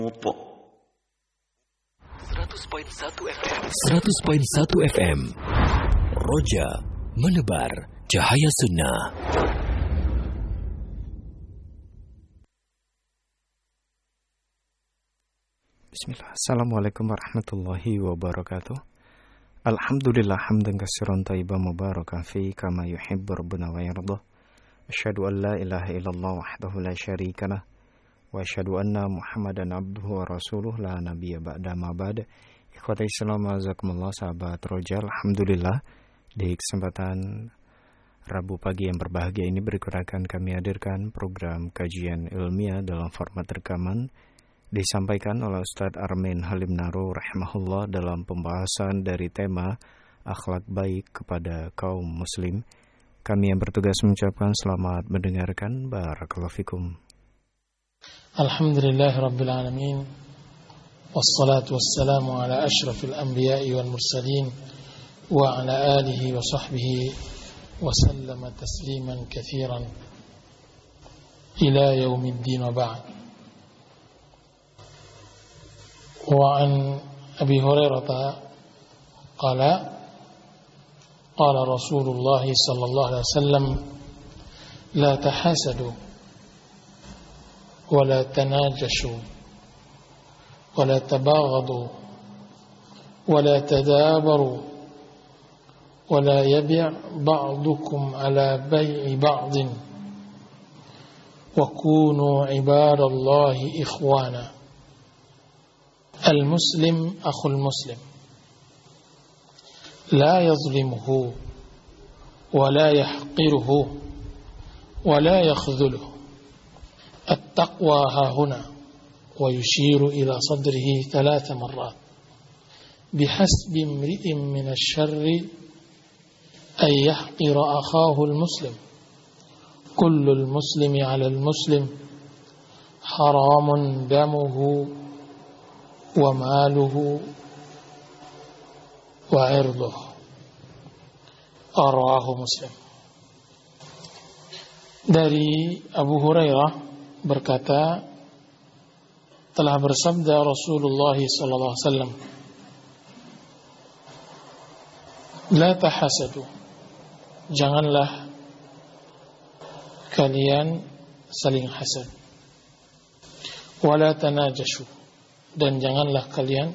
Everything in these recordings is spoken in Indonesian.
Opo. 100.1 FM Roja menebar cahaya sunnah. Bismillah. Assalamualaikum warahmatullahi wabarakatuh. Alhamdulillah hamdan katsiran thayyiban mubarakan fi kama yuhibbu rabbuna wa yarda. Asyhadu an la ilaha illallah wahdahu la syarikalah wa asyhadu anna Muhammadan abduhu wa rasuluh la nabiyya ba'da ma ba'da. Ikhwata Islam azakumullah, sahabat Roja, alhamdulillah di kesempatan Rabu pagi yang berbahagia ini berikut akan kami hadirkan program kajian ilmiah dalam format rekaman disampaikan oleh Ustadz Armin Halim Naro rahimahullah dalam pembahasan dari tema akhlak baik kepada kaum muslim. Kami yang bertugas mengucapkan selamat mendengarkan. Barakallahu fikum. Alhamdulillahirabbil alamin. Wassalatu wassalamu ala asyrafil anbiya'i wal mursalin wa ala alihi wa sahbihi wa sallama tasliman katsiran ila yaumiddin wa ba'd. Wa an Abi Hurairah qala qala Rasulullah sallallahu alaihi wasallam la tahasadu wa la tanajashu wa la tabaghadu wa la tadabaru wa la yabi' ba'dukum ala bay'i ba'din wa kunu ibadallahi ikhwana. Al-muslim akhul muslim la yazlimuhu wa la yahqiruhu wa la yakhdhuluhu. At-taqwa hahuna wa yushiru ila sadrihi 3 marrat. Bihasbi imri'in min asy-syarri ay yahqira akhahu al-muslim. Kullu al-muslimi 'ala al-muslim haramun damuhu wa maluhu wa irduhu. Rawahu Muslim. Dari Abu Hurairah berkata, telah bersabda Rasulullah sallallahu alaihi wasallam, la tahasadu, janganlah kalian saling hasad, wala tanajashu, dan janganlah kalian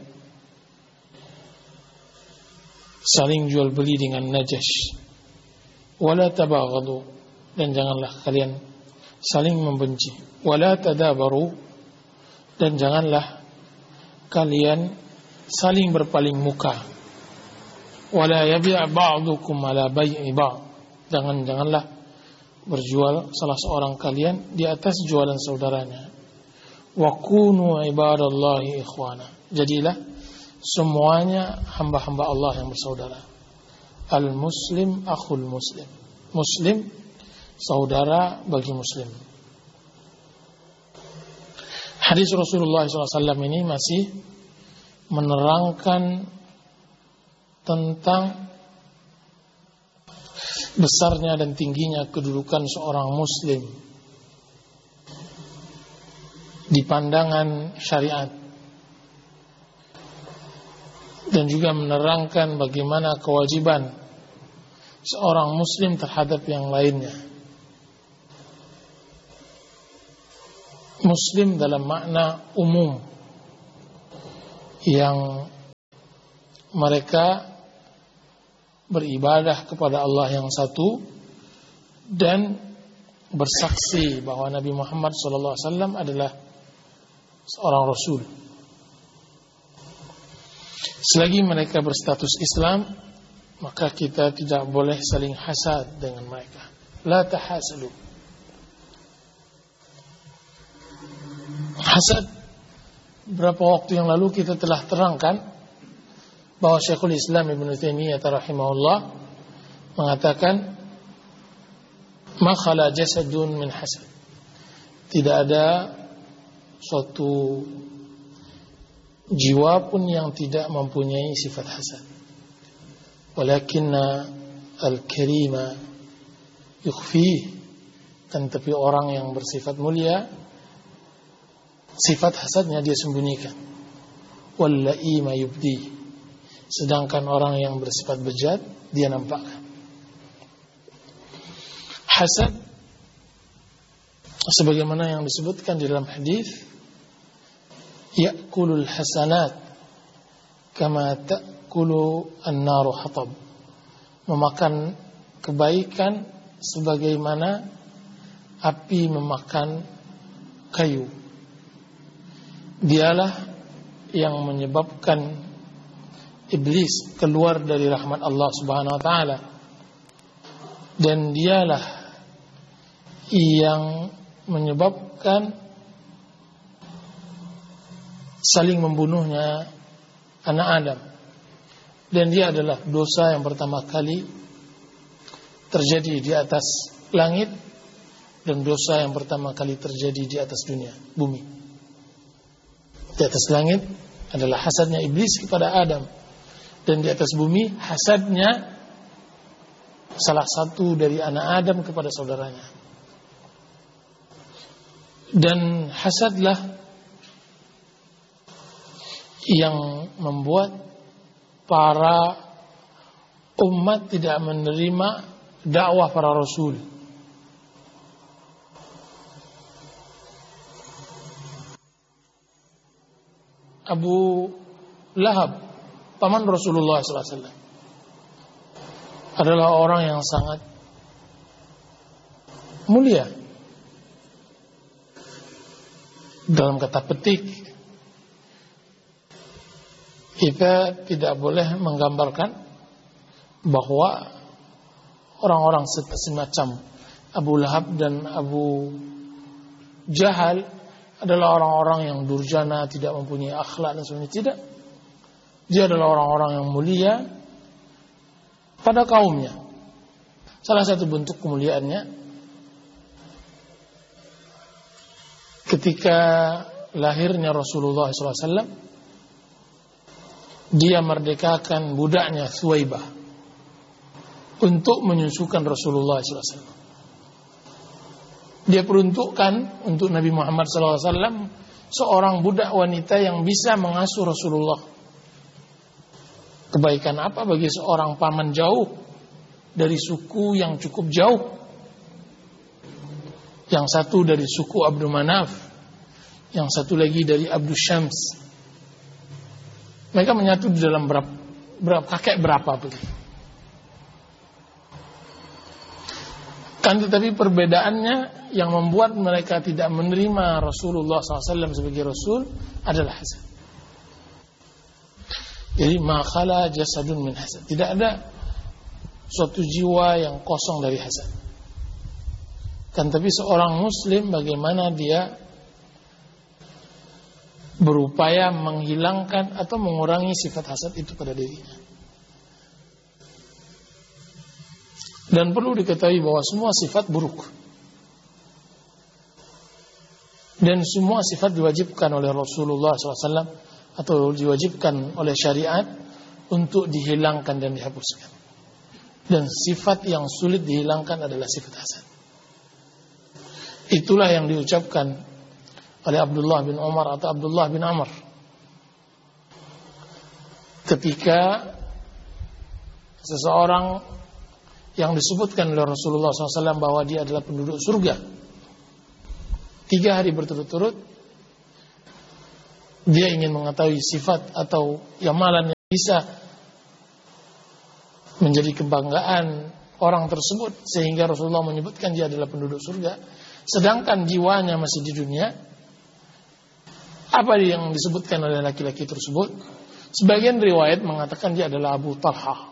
saling jual beli dengan najash, wala tabaghadu, dan janganlah kalian saling membenci, wala tadabaru, dan janganlah kalian saling berpaling muka, wala yabi' ba'dukum ala bai'i ba'd, janganlah berjual salah seorang kalian di atas jualan saudaranya. Wa kunu ibadallahi ikhwana, jadilah semuanya hamba-hamba Allah yang bersaudara. Al-muslim akhul muslim, muslim saudara bagi muslim. Hadis Rasulullah SAW ini masih menerangkan tentang besarnya dan tingginya kedudukan seorang muslim di pandangan syariat, dan juga menerangkan bagaimana kewajiban seorang muslim terhadap yang lainnya. Muslim dalam makna umum, yang mereka beribadah kepada Allah yang satu dan bersaksi bahwa Nabi Muhammad SAW adalah seorang Rasul. Selagi mereka berstatus Islam, maka kita tidak boleh saling hasad dengan mereka. La tahasadu. Hasad, beberapa waktu yang lalu kita telah terangkan bahwa Syekhul Islam Ibnu Taimiyah rahimahullah mengatakan, ma khala jasadun min hasad. Tidak ada suatu jiwa pun yang tidak mempunyai sifat hasad. Walakinna al-karima yukhfi, kan tapi orang yang bersifat mulia sifat hasadnya dia sembunyikan. Wallahi ma yubdi. Sedangkan orang yang bersifat bejat dia nampakkan. Hasad sebagaimana yang disebutkan di dalam hadis, ya'kulul hasanat kama ta'kulu an-naru hatab. Memakan kebaikan sebagaimana api memakan kayu. Dialah yang menyebabkan iblis keluar dari rahmat Allah Subhanahu wa taala. Dan dialah yang menyebabkan saling membunuhnya anak Adam. Dan dia adalah dosa yang pertama kali terjadi di atas langit, dan dosa yang pertama kali terjadi di atas bumi. Di atas langit adalah hasadnya iblis kepada Adam, dan di atas bumi hasadnya salah satu dari anak Adam kepada saudaranya. Dan hasadlah yang membuat para umat tidak menerima dakwah para rasul. Abu Lahab, paman Rasulullah SAW, adalah orang yang sangat mulia. Dalam kata petik, kita tidak boleh menggambarkan bahwa orang-orang semacam Abu Lahab dan Abu Jahal adalah orang-orang yang durjana, tidak mempunyai akhlak dan sebagainya. Tidak. Dia adalah orang-orang yang mulia pada kaumnya. Salah satu bentuk kemuliaannya ketika lahirnya Rasulullah SAW, dia merdekakan budaknya Thuwaibah untuk menyusukan Rasulullah SAW. Dia peruntukkan untuk Nabi Muhammad SAW seorang budak wanita yang bisa mengasuh Rasulullah. Kebaikan apa bagi seorang paman jauh dari suku yang cukup jauh? Yang satu dari suku Abdul Manaf, yang satu lagi dari Abdul Syams. Mereka menyatu di dalam kakek berapa begitu. Kan tetapi perbedaannya yang membuat mereka tidak menerima Rasulullah SAW sebagai Rasul adalah hasad. Jadi ma khala jasadun min hasad. Tidak ada suatu jiwa yang kosong dari hasad. Kan tapi seorang muslim bagaimana dia berupaya menghilangkan atau mengurangi sifat hasad itu pada dirinya. Dan perlu diketahui bahwa semua sifat buruk, dan semua sifat diwajibkan oleh Rasulullah SAW atau diwajibkan oleh syariat untuk dihilangkan dan dihapuskan. Dan sifat yang sulit dihilangkan adalah sifat hasad. Itulah yang diucapkan oleh Abdullah bin Umar atau Abdullah bin Amr ketika seseorang yang disebutkan oleh Rasulullah SAW bahwa dia adalah penduduk surga 3 hari berturut-turut, dia ingin mengetahui sifat atau amalan yang bisa menjadi kebanggaan orang tersebut sehingga Rasulullah menyebutkan dia adalah penduduk surga, sedangkan jiwanya masih di dunia. Apa yang disebutkan oleh laki-laki tersebut? Sebagian riwayat mengatakan dia adalah Abu Talha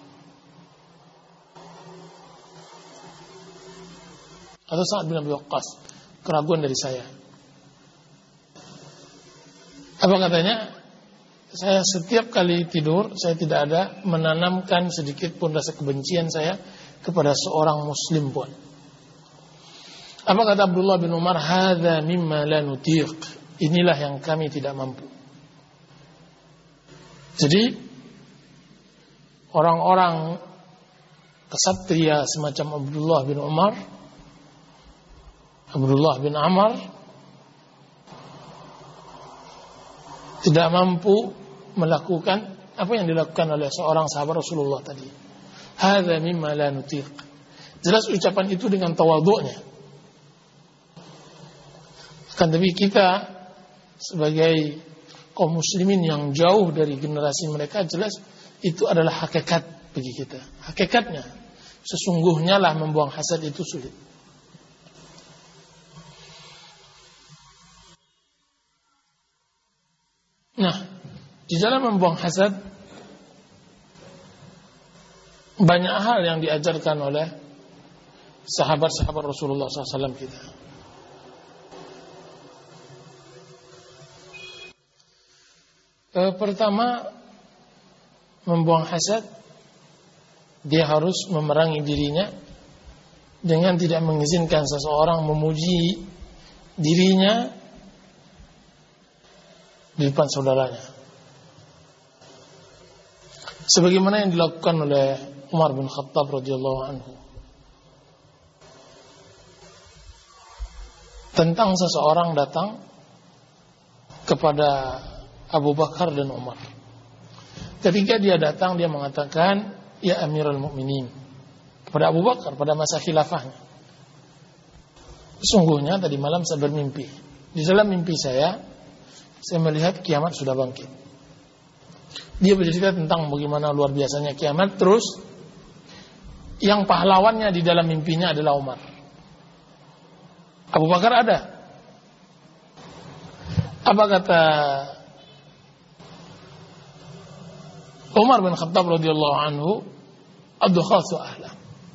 atau Sa'ad bin Abi Waqqas. Keraguan dari saya. Apa katanya? Saya setiap kali tidur, saya tidak ada menanamkan sedikit pun rasa kebencian saya kepada seorang muslim pun. Apa kata Abdullah bin Umar? Hadza mimma la nutiq. Inilah yang kami tidak mampu. Jadi orang-orang kesatria semacam Abdullah bin Umar, Abdullah bin Amr, tidak mampu melakukan apa yang dilakukan oleh seorang sahabat Rasulullah tadi. Hadza mimma la nutiq. Jelas ucapan itu dengan tawadhu'nya. Akan tapi kita sebagai kaum muslimin yang jauh dari generasi mereka, jelas itu adalah hakikat bagi kita. Hakikatnya, sesungguhnya lah membuang hasad itu sulit. Nah, di dalam membuang hasad banyak hal yang diajarkan oleh sahabat-sahabat Rasulullah SAW kita. Pertama, membuang hasad, dia harus memerangi dirinya dengan tidak mengizinkan seseorang memuji dirinya di depan saudaranya. Sebagaimana yang dilakukan oleh Umar bin Khattab radhiyallahu anhu. Tentang seseorang datang kepada Abu Bakar dan Umar. Ketika dia datang, dia mengatakan, "Ya Amirul Mukminin," kepada Abu Bakar pada masa khilafahnya. Sesungguhnya tadi malam saya bermimpi. Di dalam mimpi saya melihat kiamat sudah bangkit. Dia bercerita tentang bagaimana luar biasanya kiamat. Terus yang pahlawannya di dalam mimpinya adalah Umar. Abu Bakar ada. Apa kata Umar bin Khattab radhiyallahu anhu? Adkhasu ahla.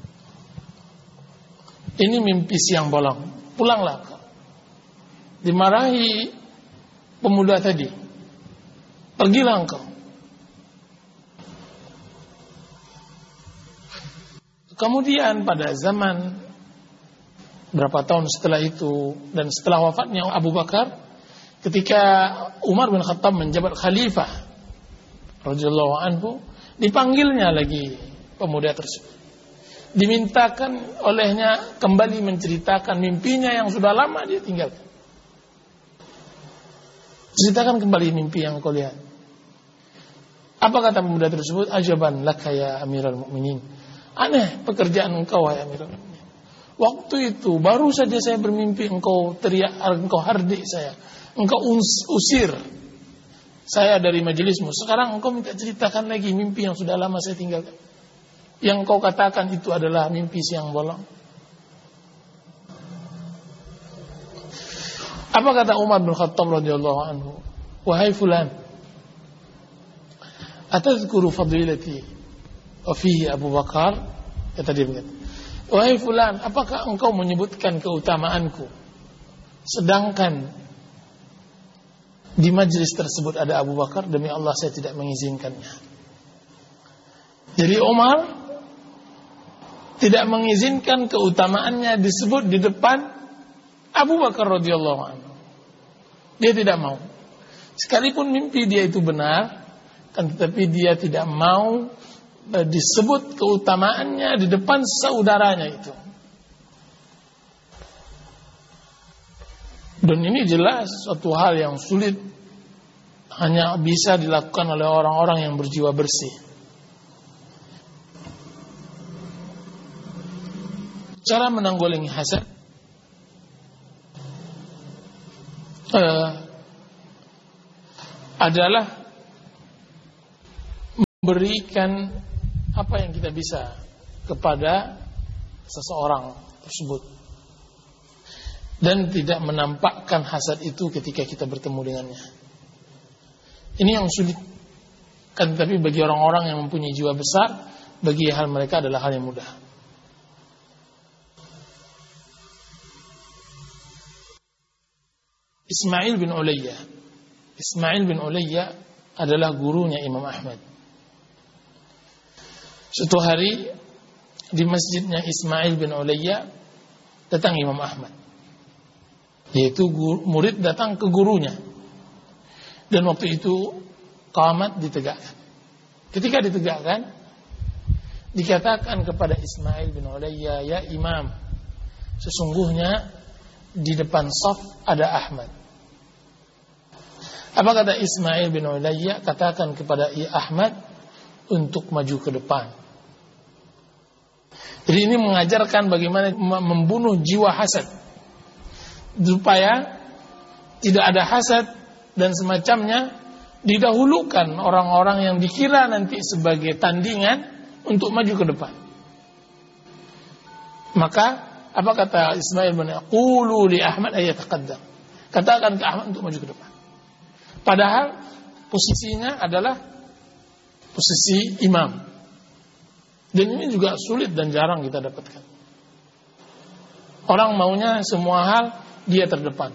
Ini mimpi siang bolong. Pulanglah kau. Dimarahi pemuda tadi. Pergilah engkau. Kemudian pada zaman berapa tahun setelah itu dan setelah wafatnya Abu Bakar, ketika Umar bin Khattab menjabat khalifah radhiyallahu anhu, dipanggilnya lagi pemuda tersebut. Dimintakan olehnya kembali menceritakan mimpinya yang sudah lama dia tinggalkan. Ceritakan kembali mimpi yang kau lihat. Apa kata pemuda tersebut? Ajaban laka ya Amirul Mukminin. Aneh pekerjaan engkau ya Amirul Mukminin. Waktu itu baru saja saya bermimpi engkau teriak, engkau hardik saya, engkau usir saya dari majelismu. Sekarang engkau minta ceritakan lagi mimpi yang sudah lama saya tinggalkan. Yang engkau katakan itu adalah mimpi siang bolong. Apa kata Umar bin Khattab radhiyallahu anhu? Wahai fulan, atadhkuru fadilati wa fihi Abu Bakar? Kata dia begitu. Wahai fulan, apakah engkau menyebutkan keutamaanku sedangkan di majlis tersebut ada Abu Bakar? Demi Allah saya tidak mengizinkannya. Jadi Umar tidak mengizinkan keutamaannya disebut di depan Abu Bakar radhiyallahu anhu. Dia tidak mau. Sekalipun mimpi dia itu benar, kan tetapi dia tidak mau disebut keutamaannya di depan saudaranya itu. Dan ini jelas suatu hal yang sulit, hanya bisa dilakukan oleh orang-orang yang berjiwa bersih. Cara menanggulangi hasad adalah memberikan apa yang kita bisa kepada seseorang tersebut dan tidak menampakkan hasad itu ketika kita bertemu dengannya. Ini yang sulit, kan, tapi bagi orang-orang yang mempunyai jiwa besar, bagi hal mereka adalah hal yang mudah. Ismail bin Ulayya adalah gurunya Imam Ahmad. Suatu hari di masjidnya Ismail bin Ulayya datang Imam Ahmad, yaitu murid datang ke gurunya. Dan waktu itu qamat ditegakkan. Ketika ditegakkan, dikatakan kepada Ismail bin Ulayya, ya Imam, sesungguhnya di depan shaf ada Ahmad. Apa kata Ismail bin Ulayya? Katakan kepada Ahmad untuk maju ke depan. Jadi ini mengajarkan bagaimana membunuh jiwa hasad, supaya tidak ada hasad dan semacamnya. Didahulukan orang-orang yang dikira nanti sebagai tandingan untuk maju ke depan. Maka apa kata Ismail bin Ulayya? Qulu li Ahmad ayataqaddam. Katakan ke Ahmad untuk maju ke depan. Padahal posisinya adalah posisi imam. Dan ini juga sulit dan jarang kita dapatkan. Orang maunya semua hal dia terdepan.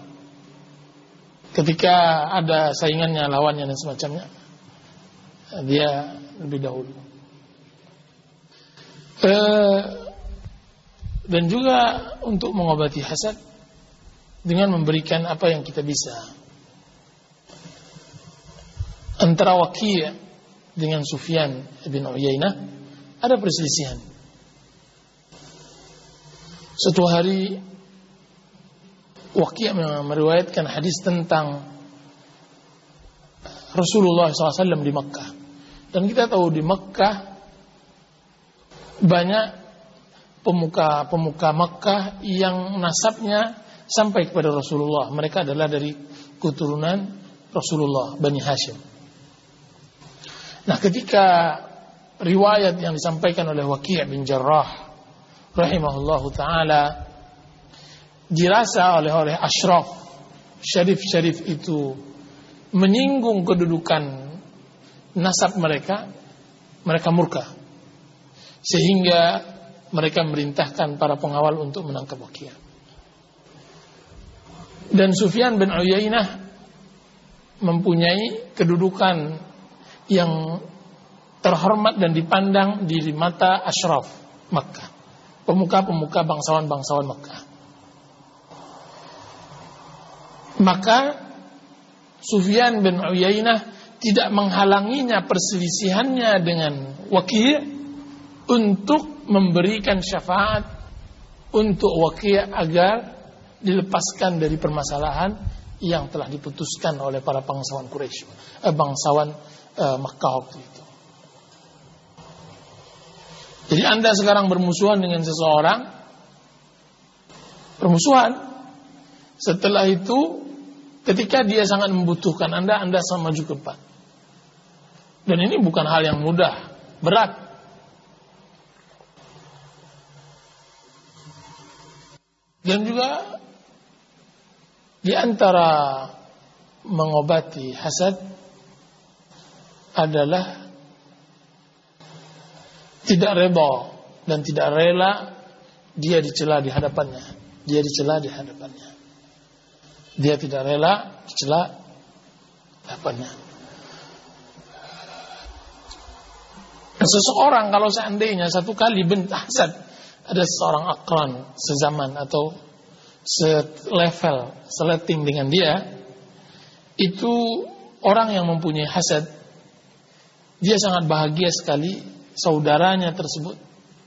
Ketika ada saingannya, lawannya dan semacamnya, dia lebih dahulu. Dan juga untuk mengobati hasad dengan memberikan apa yang kita bisa. Antara Waqi' dengan Sufyan bin Uyainah ada perselisihan. Suatu hari Waqi' meriwayatkan hadis tentang Rasulullah SAW di Makkah. Dan kita tahu di Makkah banyak pemuka Makkah yang nasabnya sampai kepada Rasulullah. Mereka adalah dari keturunan Rasulullah, Bani Hashim. Nah, ketika riwayat yang disampaikan oleh Waqi' bin Jarrah rahimahullahu ta'ala dirasa oleh asyraf, syarif-syarif itu menyinggung kedudukan nasab mereka murka. Sehingga mereka merintahkan para pengawal untuk menangkap Waqi'. Dan Sufyan bin Uyainah mempunyai kedudukan yang terhormat dan dipandang di mata asyraf Makkah, pemuka-pemuka bangsawan-bangsawan Makkah. Maka Sufyan bin Uyainah tidak menghalanginya perselisihannya dengan Waqi' untuk memberikan syafaat untuk Waqi' agar dilepaskan dari permasalahan yang telah diputuskan oleh para bangsawan Quraisy, bangsawan Makkah waktu itu. Jadi Anda sekarang bermusuhan dengan seseorang, permusuhan. Setelah itu, ketika dia sangat membutuhkan Anda sama maju ke depan. Dan ini bukan hal yang mudah, berat. Dan juga di antara mengobati hasad adalah tidak reda dan tidak rela dia dicela di hadapannya. Dia dicela di hadapannya. Dia tidak rela dicela di hadapannya. Seseorang kalau seandainya satu kali hasad, ada seorang akran sezaman atau selevel, seleting dengan dia, itu orang yang mempunyai hasad, dia sangat bahagia sekali saudaranya tersebut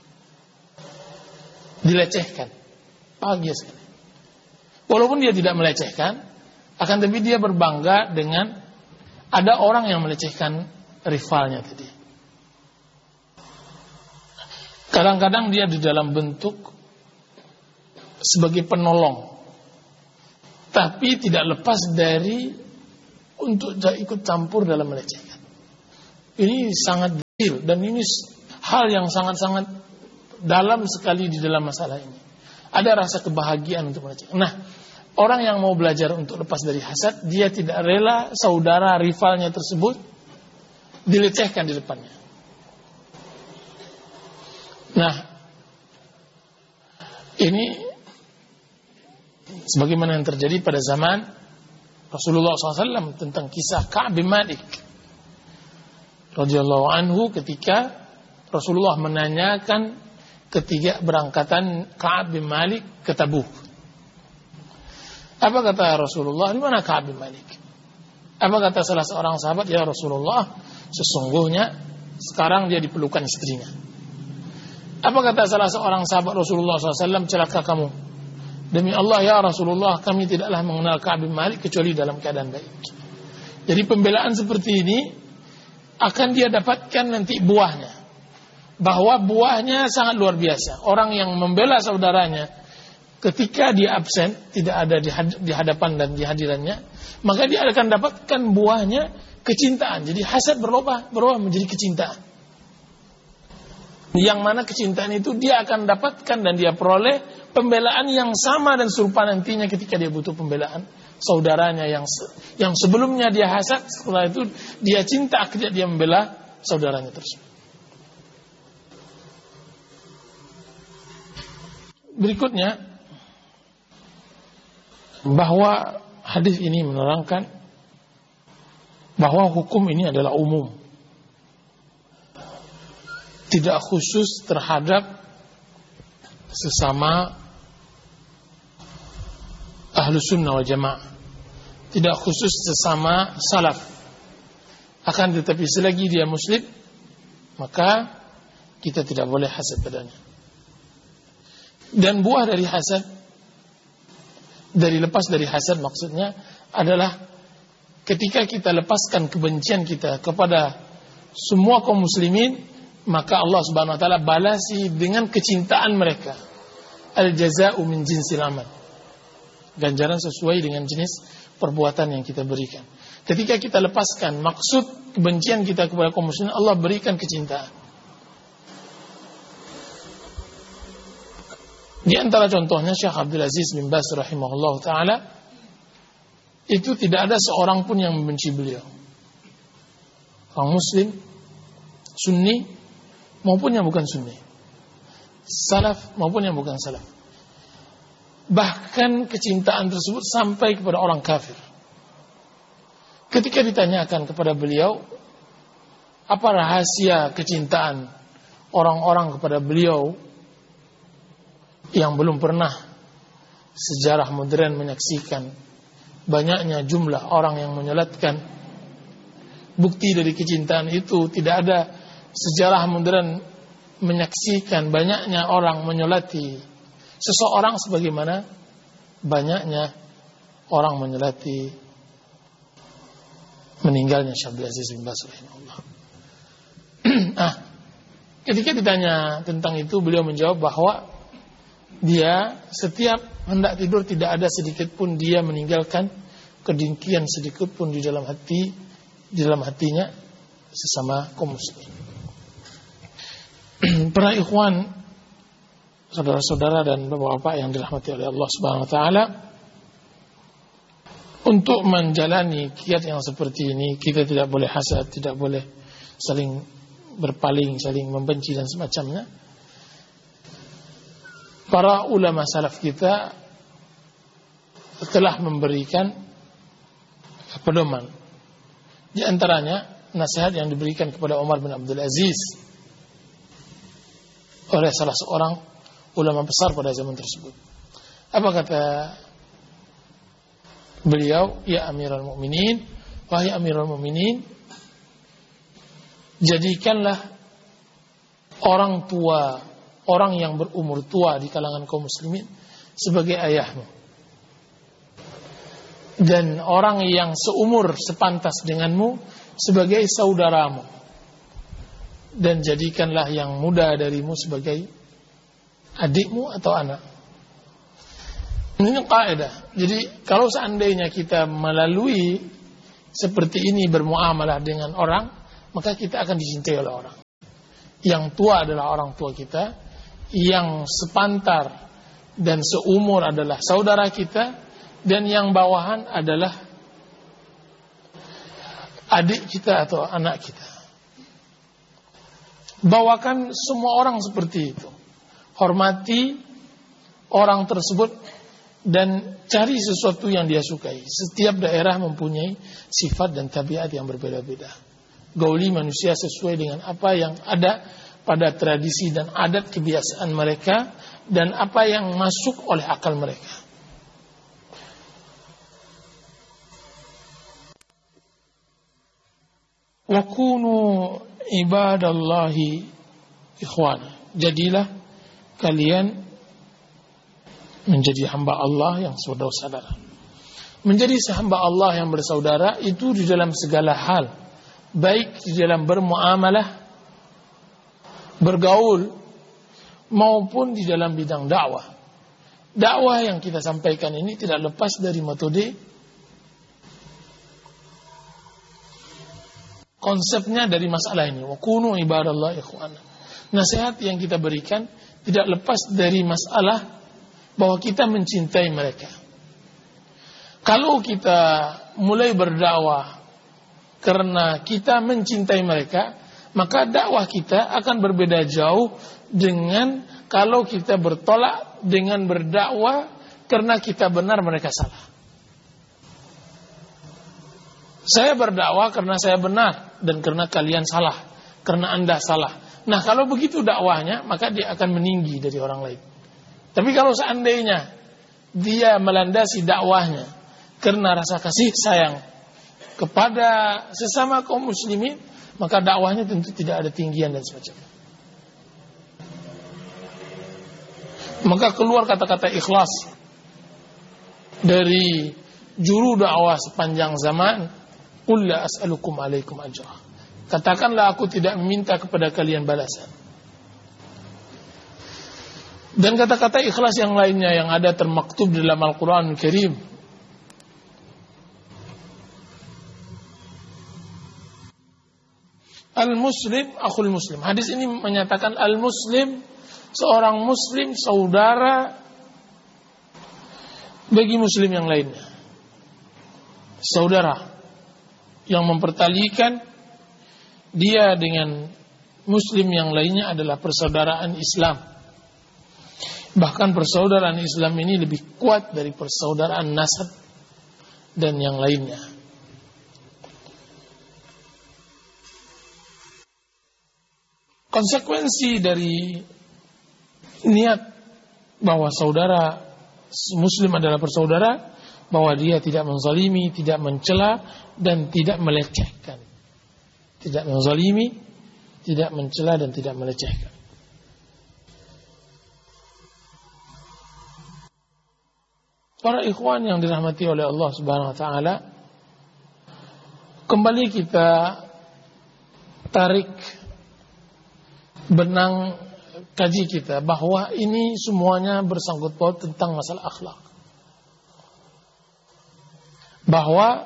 dilecehkan. Bahagia sekali. Walaupun dia tidak melecehkan, akan tapi dia berbangga dengan ada orang yang melecehkan rivalnya tadi. Kadang-kadang dia di dalam bentuk sebagai penolong, tapi tidak lepas dari untuk ikut campur dalam melecehkan. Ini sangat detail dan ini hal yang sangat-sangat dalam sekali di dalam masalah ini. Ada rasa kebahagiaan untuk melecehkan. Nah, orang yang mau belajar untuk lepas dari hasad, dia tidak rela saudara rivalnya tersebut dilecehkan di depannya. Nah, ini sebagaimana yang terjadi pada zaman Rasulullah SAW tentang kisah Ka'ab bin Malik radhiyallahu anhu ketika Rasulullah menanyakan ketika berangkatan Ka'ab bin Malik ke Tabuk. Apa kata Rasulullah? Di mana Ka'ab bin Malik? Apa kata salah seorang sahabat? Ya Rasulullah, sesungguhnya sekarang dia diperlukan istrinya. Apa kata salah seorang sahabat Rasulullah SAW? Celaka kamu. Demi Allah ya Rasulullah, kami tidaklah mengenal Ka'ab bin Malik kecuali dalam keadaan baik. Jadi pembelaan seperti ini akan dia dapatkan nanti buahnya. Bahwa buahnya sangat luar biasa. Orang yang membela saudaranya ketika dia absen, tidak ada di hadapan dan di hadirannya, maka dia akan dapatkan buahnya kecintaan. Jadi hasad berubah menjadi kecintaan. Yang mana kecintaan itu dia akan dapatkan dan dia peroleh pembelaan yang sama dan serupa nantinya ketika dia butuh pembelaan saudaranya yang sebelumnya dia hasad, setelah itu dia cinta, akhirnya dia membela saudaranya tersebut. Berikutnya, bahwa hadis ini menerangkan bahwa hukum ini adalah umum, tidak khusus terhadap sesama Ahlus Sunnah wal Jamaah, tidak khusus sesama salaf. Akan tetapi selagi dia muslim, maka kita tidak boleh hasad padanya. Dan buah dari hasad, lepas dari hasad maksudnya adalah ketika kita lepaskan kebencian kita kepada semua kaum muslimin, maka Allah Subhanahu wa taala balasi dengan kecintaan mereka. Al-jaza'u min jinsil amal. Ganjaran sesuai dengan jenis perbuatan yang kita berikan. Ketika kita lepaskan maksud kebencian kita kepada kaum muslimin, Allah berikan kecintaan. Di antara contohnya Syekh Abdul Aziz bin Baz rahimahullah ta'ala, itu tidak ada seorang pun yang membenci beliau. Orang muslim, sunni maupun yang bukan sunni, salaf maupun yang bukan salaf. Bahkan kecintaan tersebut sampai kepada orang kafir. Ketika ditanyakan kepada beliau, apa rahasia kecintaan orang-orang kepada beliau yang belum pernah sejarah modern menyaksikan banyaknya jumlah orang yang menyolatkan, bukti dari kecintaan itu tidak ada sejarah modern menyaksikan banyaknya orang menyolati seseorang sebagaimana banyaknya orang menyolati meninggalnya Syekh Abdul Aziz bin Baz rahimahullah. Ketika ditanya tentang itu, beliau menjawab bahwa dia setiap hendak tidur tidak ada sedikit pun dia meninggalkan kedengkian sedikit pun di dalam hatinya sesama kaum muslimin. Para ikhwan, saudara-saudara dan bapak-bapak yang dirahmati oleh Allah Subhanahu wa taala, untuk menjalani kiat yang seperti ini kita tidak boleh hasad, tidak boleh saling berpaling, saling membenci dan semacamnya. Para ulama salaf kita telah memberikan pedoman. Di antaranya nasihat yang diberikan kepada Umar bin Abdul Aziz oleh salah seorang ulama besar pada zaman tersebut. Apa kata beliau? Ya Amirul Mukminin, wahai Amirul Mukminin, jadikanlah orang tua, orang yang berumur tua di kalangan kaum muslimin sebagai ayahmu, dan orang yang seumur sepantas denganmu sebagai saudaramu, dan jadikanlah yang muda darimu sebagai adikmu atau anak. Ini kaidah. Jadi kalau seandainya kita melalui seperti ini bermuamalah dengan orang, maka kita akan dicintai oleh orang. Yang tua adalah orang tua kita, yang sepantar dan seumur adalah saudara kita, dan yang bawahan adalah adik kita atau anak kita. Bawakan semua orang seperti itu. Hormati orang tersebut dan cari sesuatu yang dia sukai. Setiap daerah mempunyai sifat dan tabiat yang berbeda-beda. Gauli manusia sesuai dengan apa yang ada pada tradisi dan adat kebiasaan mereka dan apa yang masuk oleh akal mereka. Wa kunu ibadallahi ikhwana. Jadilah kalian menjadi hamba Allah yang saudara-saudara. Menjadi hamba Allah yang bersaudara itu di dalam segala hal, baik di dalam bermuamalah, bergaul, maupun di dalam bidang dakwah. Dakwah yang kita sampaikan ini tidak lepas dari metode. Konsepnya dari masalah ini, wa kunu ibadallah ikhwana. Nasihat yang kita berikan tidak lepas dari masalah bahwa kita mencintai mereka. Kalau kita mulai berdakwah karena kita mencintai mereka, maka dakwah kita akan berbeda jauh dengan kalau kita bertolak dengan berdakwah karena kita benar mereka salah. Saya berdakwah karena saya benar dan karena kalian salah, karena Anda salah. Nah, kalau begitu dakwahnya, maka dia akan meninggi dari orang lain. Tapi kalau seandainya dia melandasi dakwahnya karena rasa kasih sayang kepada sesama kaum muslimin, maka dakwahnya tentu tidak ada tinggian dan semacamnya. Maka keluar kata-kata ikhlas dari juru dakwah sepanjang zaman. Qul la as'alukum alaikum ajra. Katakanlah aku tidak meminta kepada kalian balasan. Dan kata-kata ikhlas yang lainnya yang ada termaktub dalam Al-Quran Al-Karim. Al-Muslim, akhul Muslim. Hadis ini menyatakan Al-Muslim, seorang Muslim, saudara bagi Muslim yang lainnya. Saudara yang mempertalikan dia dengan Muslim yang lainnya adalah persaudaraan Islam. Bahkan persaudaraan Islam ini lebih kuat dari persaudaraan nasab dan yang lainnya. Konsekuensi dari niat bahwa saudara Muslim adalah bersaudara, bahwa dia tidak menzalimi, tidak mencela, dan tidak melecehkan. Tidak menzalimi, tidak mencela, dan tidak melecehkan. Para ikhwan yang dirahmati oleh Allah Subhanahu wa taala, kembali kita tarik benang kaji kita bahwa ini semuanya bersangkut paut tentang masalah akhlak. Bahwa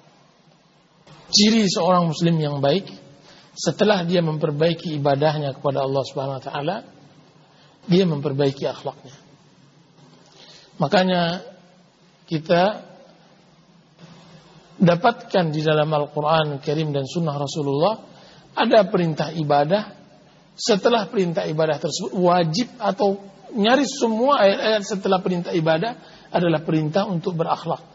ciri seorang muslim yang baik setelah dia memperbaiki ibadahnya kepada Allah Subhanahu wa taala, dia memperbaiki akhlaknya. Makanya kita dapatkan di dalam Al-Quran Al-Karim dan Sunnah Rasulullah ada perintah ibadah. Setelah perintah ibadah tersebut wajib atau nyaris semua ayat-ayat setelah perintah ibadah adalah perintah untuk berakhlak.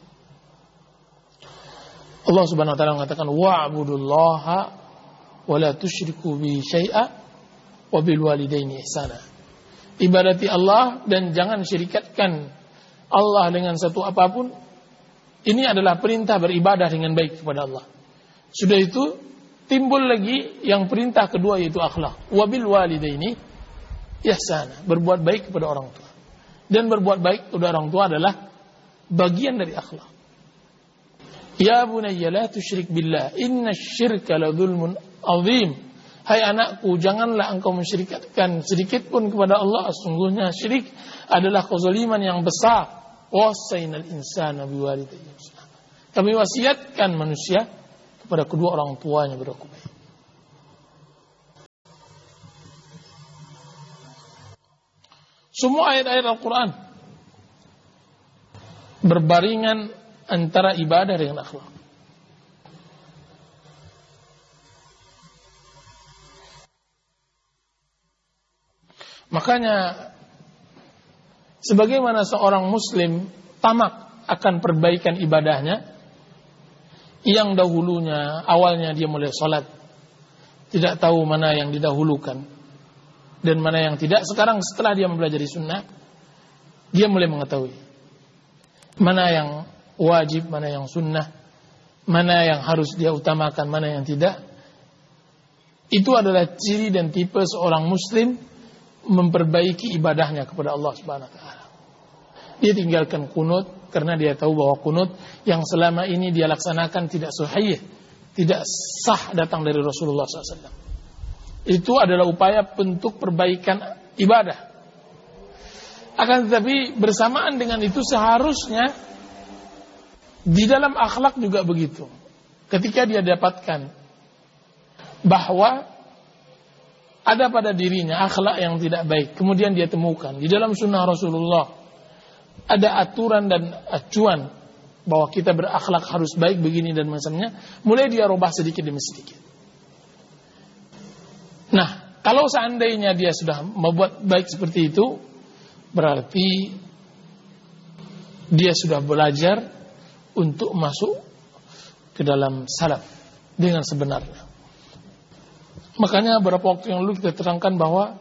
Allah Subhanahu wa taala mengatakan wa'budullaha wa la tusyriku bi syai'a wa bil walidaini ihsana. Ibadati Allah dan jangan syirikatkan Allah dengan satu apapun. Ini adalah perintah beribadah dengan baik kepada Allah. Sudah itu timbul lagi yang perintah kedua yaitu akhlak. Wa bil walidaini ihsana, berbuat baik kepada orang tua. Dan berbuat baik kepada orang tua adalah bagian dari akhlak. Ya bunayya la tusyrik billah innasyirka la dzulmun azim. Hai anakku, janganlah engkau mensyirikatkan sedikit pun kepada Allah. Sesungguhnya syirik adalah kezaliman yang besar. Wasainal insana biwalidayhi ihsana. Kami wasiatkan manusia kepada kedua orang tuanya berlaku baik. Semua ayat-ayat Al-Quran berbaringan antara ibadah dengan akhlak. Makanya sebagaimana seorang muslim tamak akan perbaikan ibadahnya, yang dahulunya awalnya dia mulai sholat tidak tahu mana yang didahulukan dan mana yang tidak, sekarang setelah dia mempelajari sunnah dia mulai mengetahui mana yang wajib, mana yang sunnah, mana yang harus dia utamakan, mana yang tidak. Itu adalah ciri dan tipe seorang muslim memperbaiki ibadahnya kepada Allah Subhanahu wa taala. Dia tinggalkan kunut karena dia tahu bahwa kunut yang selama ini dia laksanakan tidak sahih, tidak sah datang dari Rasulullah SAW. Itu adalah upaya bentuk perbaikan ibadah. Akan tetapi bersamaan dengan itu seharusnya di dalam akhlak juga begitu. Ketika dia dapatkan bahwa ada pada dirinya akhlak yang tidak baik, kemudian dia temukan di dalam sunnah Rasulullah ada aturan dan acuan bahwa kita berakhlak harus baik begini dan macamnya, mulai dia rubah sedikit demi sedikit. Nah, kalau seandainya dia sudah membuat baik seperti itu, berarti dia sudah belajar untuk masuk ke dalam salaf dengan sebenarnya. Makanya beberapa waktu yang lalu kita terangkan bahwa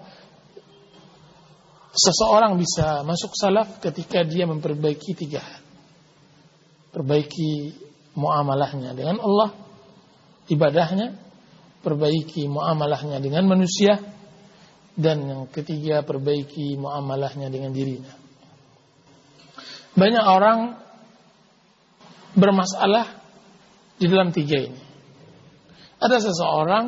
seseorang bisa masuk salaf ketika dia memperbaiki 3 hal. Perbaiki muamalahnya dengan Allah, ibadahnya, perbaiki muamalahnya dengan manusia, dan yang ketiga perbaiki muamalahnya dengan dirinya. Banyak orang bermasalah di dalam 3 ini. Ada seseorang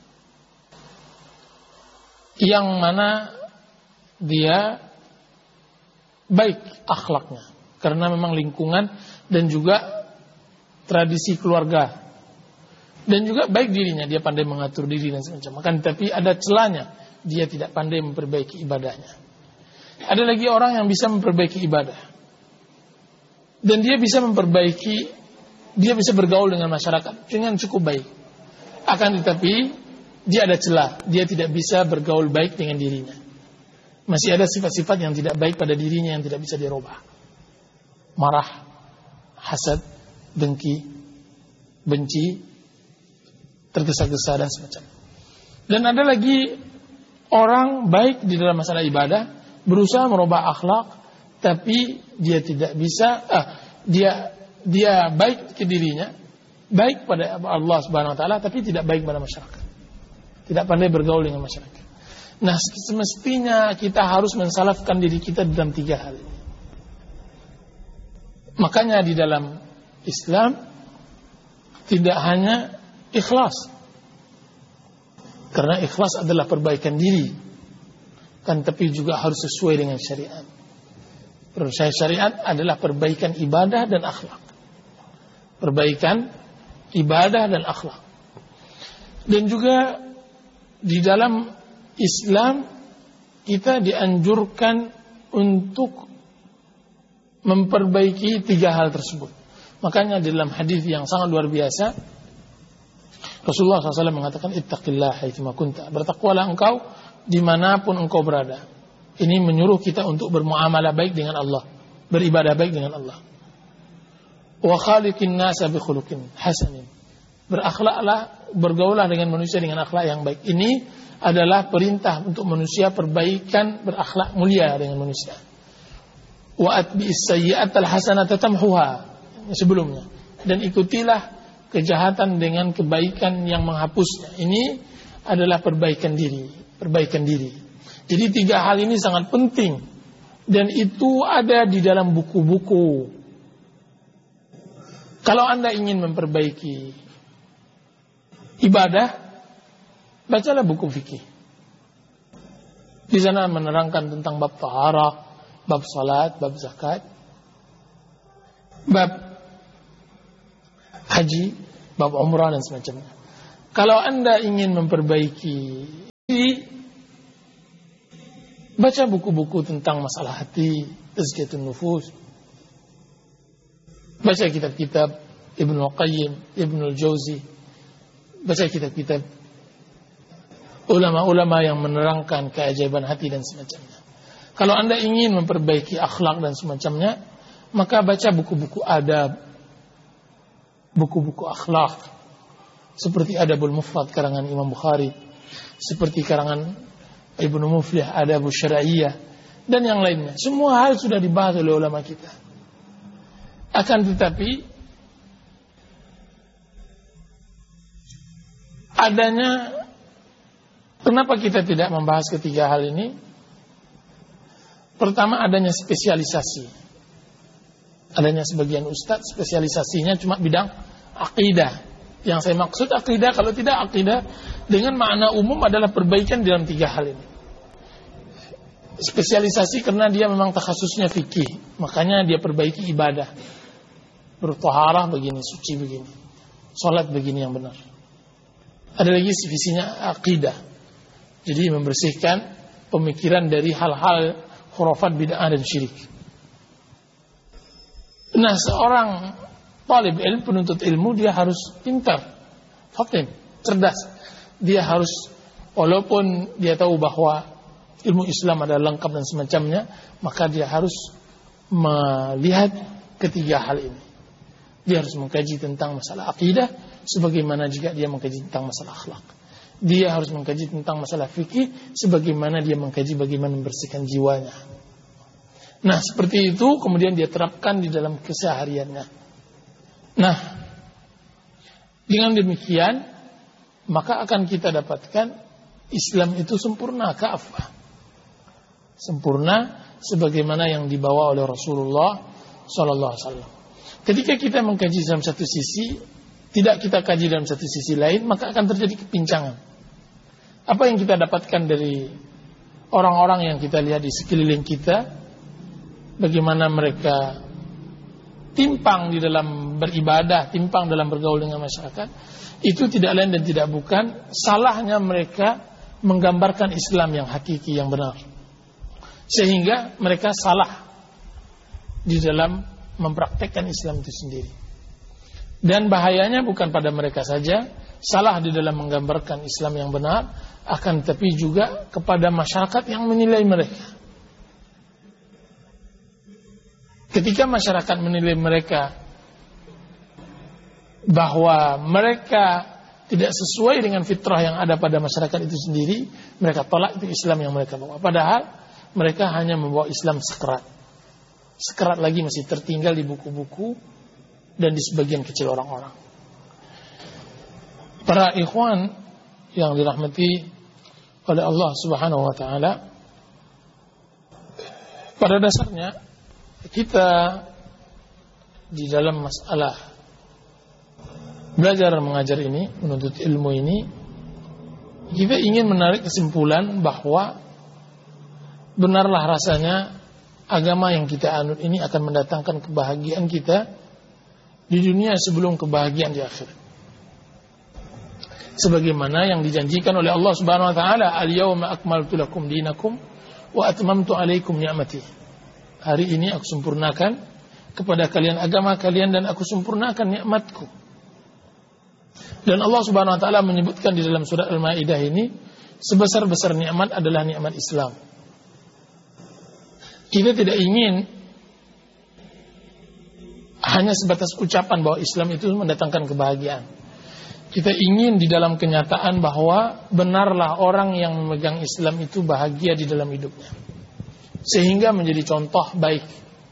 yang mana dia baik akhlaknya karena memang lingkungan dan juga tradisi keluarga, dan juga baik dirinya, dia pandai mengatur diri dan semacam. Akan tetapi ada celahnya, dia tidak pandai memperbaiki ibadahnya. Ada lagi orang yang bisa memperbaiki ibadah dan dia bisa bergaul dengan masyarakat dengan cukup baik. Akan tetapi dia ada celah, dia tidak bisa bergaul baik dengan dirinya. Masih ada sifat-sifat yang tidak baik pada dirinya yang tidak bisa dirubah. Marah, hasad, dengki, benci, tergesa-gesa dan semacam. Dan ada lagi orang baik di dalam masalah ibadah, berusaha merubah akhlak, tapi dia tidak bisa. Dia baik ke dirinya, baik pada Allah Subhanahu Wa Taala, tapi tidak baik pada masyarakat. Tidak pandai bergaul dengan masyarakat. Nah, semestinya kita harus mensalafkan diri kita dalam 3 hal ini. Makanya di dalam Islam tidak hanya ikhlas, karena ikhlas adalah perbaikan diri, kan, tapi juga harus sesuai dengan syariat. Syariat adalah perbaikan ibadah dan akhlak. Perbaikan ibadah dan akhlak. Dan juga di dalam Islam kita dianjurkan untuk memperbaiki 3 hal tersebut. Makanya dalam hadis yang sangat luar biasa, Rasulullah SAW mengatakan, ittaqillah haitsuma kunta, bertakwalah engkau dimanapun engkau berada. Ini menyuruh kita untuk bermuamalah baik dengan Allah, beribadah baik dengan Allah. Wa khaliqin nasa bi khuluqin hasanin, berakhlaklah, bergaulah dengan manusia dengan akhlak yang baik. Ini adalah perintah untuk manusia perbaikan, berakhlak mulia dengan manusia. Wa atbi'is sayyi'atal hasanata tamhuha, sebelumnya, dan ikutilah kejahatan dengan kebaikan yang menghapusnya. Ini adalah perbaikan diri. Jadi 3 hal ini sangat penting, dan itu ada di dalam buku-buku. Kalau Anda ingin memperbaiki ibadah, bacalah buku fikih. Di sana menerangkan tentang bab taharah, bab salat, bab zakat, bab haji, bab umrah dan semacamnya. Kalau Anda ingin memperbaiki diri, baca buku-buku tentang masalah hati, tazkiyatun nufus. Baca kitab-kitab Ibnu Qayyim, Ibnu Jauzi. Baca kitab-kitab ulama-ulama yang menerangkan keajaiban hati dan semacamnya. Kalau Anda ingin memperbaiki akhlak dan semacamnya, maka baca buku-buku adab, buku-buku akhlak, seperti Adabul Mufrad karangan Imam Bukhari, seperti karangan Ibnu Muflih Adabus Syar'iyyah, dan yang lainnya. Semua hal sudah dibahas oleh ulama kita. Akan tetapi adanya, kenapa kita tidak membahas 3 hal ini? Pertama, adanya spesialisasi Adanya sebagian ustadz spesialisasinya cuma bidang akidah. Yang saya maksud akidah, kalau tidak akidah dengan makna umum adalah perbaikan dalam 3 hal ini. Spesialisasi karena dia memang takhasusnya fikih, makanya dia perbaiki ibadah. Bertaharah begini, suci begini, salat begini yang benar. Ada lagi visinya akidah. Jadi membersihkan pemikiran dari hal-hal khurafat, bid'ah dan syirik. Nah, seorang talib ilmu, penuntut ilmu, dia harus pintar, fatin, cerdas. Dia harus, walaupun dia tahu bahwa ilmu Islam adalah lengkap dan semacamnya, maka dia harus melihat ketiga hal ini. Dia harus mengkaji tentang masalah akidah, sebagaimana juga dia mengkaji tentang masalah akhlak. Dia harus mengkaji tentang masalah fikih, sebagaimana dia mengkaji bagaimana membersihkan jiwanya. Nah, seperti itu kemudian dia terapkan di dalam kesehariannya. Nah, dengan demikian maka akan kita dapatkan Islam itu sempurna, kafah. Sempurna sebagaimana yang dibawa oleh Rasulullah sallallahu alaihi wasallam. Ketika kita mengkaji dalam satu sisi, tidak kita kaji dalam satu sisi lain, maka akan terjadi kepincangan. Apa yang kita dapatkan dari orang-orang yang kita lihat di sekeliling kita, bagaimana mereka timpang di dalam beribadah, timpang dalam bergaul dengan masyarakat, itu tidak lain dan tidak bukan salahnya mereka menggambarkan Islam yang hakiki, yang benar. Sehingga mereka salah di dalam mempraktekkan Islam itu sendiri. Dan bahayanya bukan pada mereka saja, salah di dalam menggambarkan Islam yang benar, akan tetapi juga kepada masyarakat yang menilai mereka. Ketika masyarakat menilai mereka bahwa mereka tidak sesuai dengan fitrah yang ada pada masyarakat itu sendiri, mereka tolak itu Islam yang mereka bawa. Padahal mereka hanya membawa Islam sekerat. Sekerat lagi masih tertinggal di buku-buku dan di sebagian kecil orang-orang. Para ikhwan yang dirahmati oleh Allah Subhanahu wa taala, pada dasarnya kita di dalam masalah belajar mengajar ini, menuntut ilmu ini, kita ingin menarik kesimpulan bahwa benarlah rasanya agama yang kita anut ini akan mendatangkan kebahagiaan kita di dunia sebelum kebahagiaan di akhirat. Sebagaimana yang dijanjikan oleh Allah Subhanahu wa taala, "Al-yauma akmaltu lakum dinakum wa atmamtu 'alaikum ni'mati." Hari ini aku sempurnakan kepada kalian agama kalian dan aku sempurnakan nikmatku. Dan Allah Subhanahu wa taala menyebutkan di dalam surat Al-Maidah ini, sebesar-besar nikmat adalah nikmat Islam. Kita tidak ingin hanya sebatas ucapan bahwa Islam itu mendatangkan kebahagiaan. Kita ingin di dalam kenyataan bahwa benarlah orang yang memegang Islam itu bahagia di dalam hidupnya, sehingga menjadi contoh baik.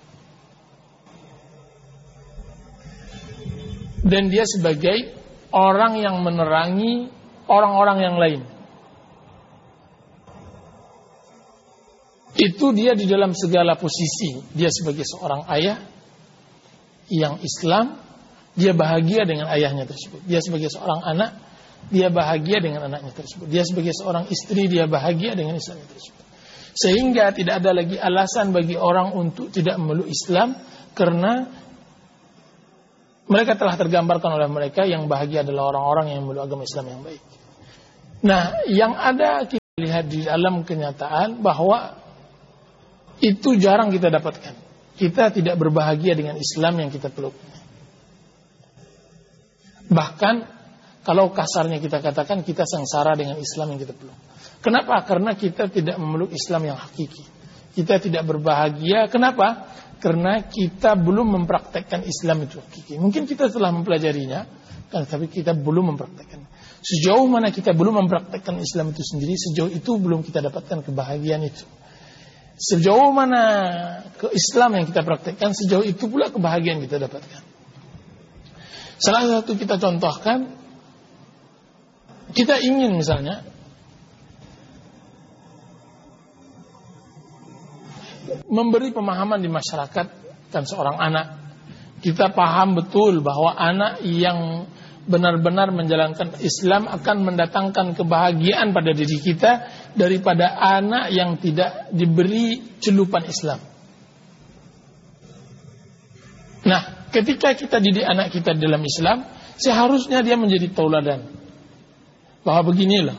Dan dia sebagai orang yang menerangi orang-orang yang lain. Itu dia di dalam segala posisi. Dia sebagai seorang ayah yang Islam, dia bahagia dengan ayahnya tersebut. Dia sebagai seorang anak, dia bahagia dengan anaknya tersebut. Dia sebagai seorang istri, dia bahagia dengan istrinya tersebut. Sehingga tidak ada lagi alasan bagi orang untuk tidak memeluk Islam, karena mereka telah tergambarkan oleh mereka yang bahagia adalah orang-orang yang memeluk agama Islam yang baik. Nah, yang ada kita lihat di dalam kenyataan bahwa itu jarang kita dapatkan. Kita tidak berbahagia dengan Islam yang kita peluk. Bahkan kalau kasarnya kita katakan, kita sengsara dengan Islam yang kita peluk. Kenapa? Karena kita tidak memeluk Islam yang hakiki. Kita tidak berbahagia. Kenapa? Karena kita belum mempraktekkan Islam itu hakiki. Mungkin kita telah mempelajarinya, tapi kita belum mempraktekkan. Sejauh mana kita belum mempraktekkan Islam itu sendiri, sejauh itu belum kita dapatkan kebahagiaan itu. Sejauh mana ke Islam yang kita praktekkan, sejauh itu pula kebahagiaan kita dapatkan. Salah satu kita contohkan, kita ingin misalnya memberi pemahaman di masyarakat, kan seorang anak kita paham betul bahwa anak yang benar-benar menjalankan Islam akan mendatangkan kebahagiaan pada diri kita daripada anak yang tidak diberi celupan Islam. Nah, ketika kita didik anak kita dalam Islam, seharusnya dia menjadi tauladan. Bahwa beginilah.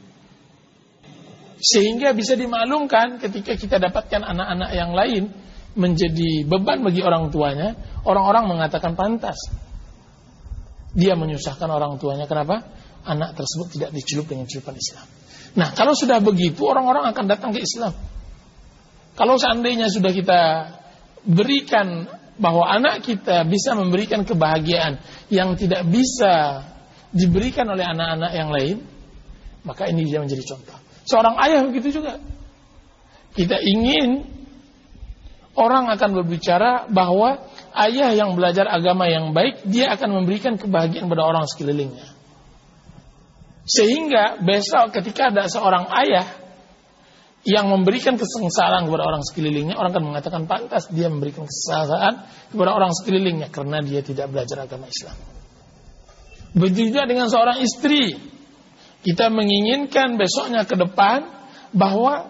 Sehingga bisa dimaklumkan ketika kita dapatkan anak-anak yang lain menjadi beban bagi orang tuanya, orang-orang mengatakan pantas dia menyusahkan orang tuanya. Kenapa? Anak tersebut tidak dicelup dengan celupan Islam. Nah, kalau sudah begitu, orang-orang akan datang ke Islam. Kalau seandainya sudah kita berikan bahwa anak kita bisa memberikan kebahagiaan yang tidak bisa diberikan oleh anak-anak yang lain, maka ini dia menjadi contoh. Seorang ayah begitu juga. Kita ingin orang akan berbicara bahwa ayah yang belajar agama yang baik, dia akan memberikan kebahagiaan pada orang sekelilingnya. Sehingga besok ketika ada seorang ayah yang memberikan kesengsaraan kepada orang sekelilingnya, orang akan mengatakan pantas dia memberikan kesengsaraan kepada orang sekelilingnya karena dia tidak belajar agama Islam. Begitu juga dengan seorang istri. Kita menginginkan besoknya ke depan bahwa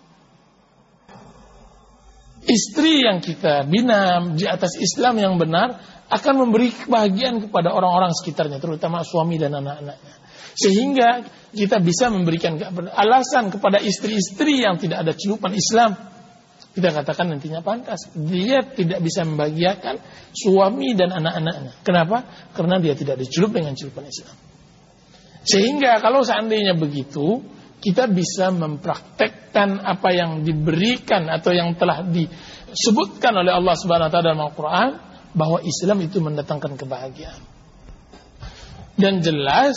istri yang kita bina di atas Islam yang benar akan memberi kebahagiaan kepada orang-orang sekitarnya, terutama suami dan anak-anaknya. Sehingga kita bisa memberikan alasan kepada istri-istri yang tidak ada celupan Islam. Kita katakan nantinya pantas. Dia tidak bisa membahagiakan suami dan anak-anaknya. Kenapa? Karena dia tidak dicelup dengan celupan Islam. Sehingga kalau seandainya begitu, kita bisa mempraktekkan apa yang diberikan atau yang telah disebutkan oleh Allah Subhanahu wa taala dalam Al-Qur'an, bahwa Islam itu mendatangkan kebahagiaan. Dan jelas